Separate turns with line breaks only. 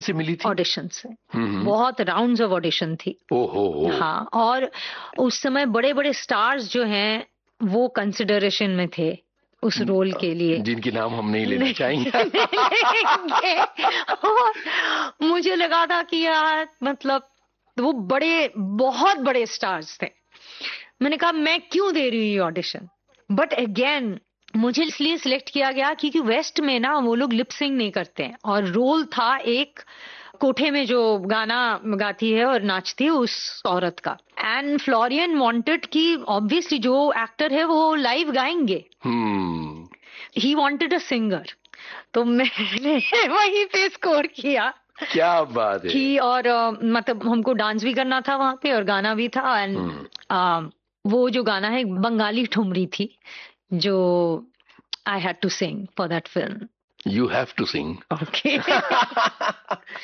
से मिली थी?
ऑडिशन से। बहुत राउंड्स ऑफ ऑडिशन थी।
ओहो।
हाँ, और उस समय बड़े बड़े स्टार्स जो हैं वो कंसिडरेशन में थे उस रोल के लिए,
जिनकी नाम हम नहीं लेना चाहेंगे।
और मुझे लगा था कि यार मतलब वो बहुत बड़े स्टार्स थे। मैंने कहा मैं क्यों दे रही हूँ ये ऑडिशन, बट अगेन मुझे इसलिए सिलेक्ट किया गया क्योंकि वेस्ट में ना वो लोग लिप सिंग नहीं करते हैं, और रोल था एक कोठे में जो गाना गाती है और नाचती है उस औरत का। एंड फ्लोरियन वांटेड कि ऑब्वियसली जो एक्टर है वो लाइव गाएंगे, ही वांटेड अ सिंगर, तो मैंने वहीं पे स्कोर किया।
क्या बात है
कि और मतलब हमको डांस भी करना था वहां पे और गाना भी था। एंड वो जो गाना है बंगाली ठुमरी थी जो I had to sing for that film.
You have to sing.
Okay.